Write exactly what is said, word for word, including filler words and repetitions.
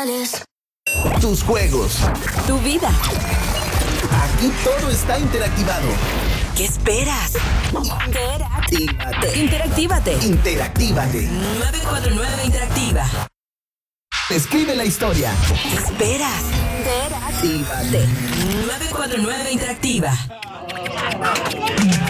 reales. Tus juegos. Tu vida. Aquí todo está interactivado. ¿Qué esperas? Interactívate. Interactívate. Interactívate. nueve cuatro nueve Interactiva. Escribe la historia. ¿Qué esperas? Interactívate. nueve cuatro nueve Interactiva.